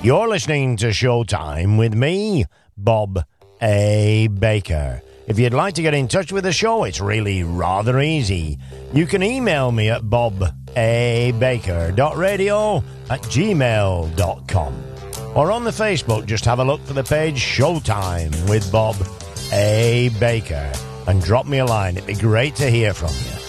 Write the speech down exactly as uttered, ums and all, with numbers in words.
You're listening to Showtime with me, Bob A. Baker. If you'd like to get in touch with the show, it's really rather easy. You can email me at bobabaker.radio at gmail dot com. Or on the Facebook, just have a look for the page Showtime with Bob A. Baker and drop me a line. It'd be great to hear from you.